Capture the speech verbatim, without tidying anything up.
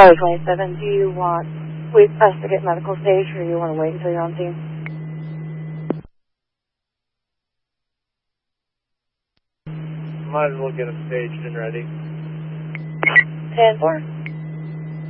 Charlie twenty-seven, do you want we, us to get medical stage, or do you want to wait until you're on scene? Might as well get them staged and ready. ten four.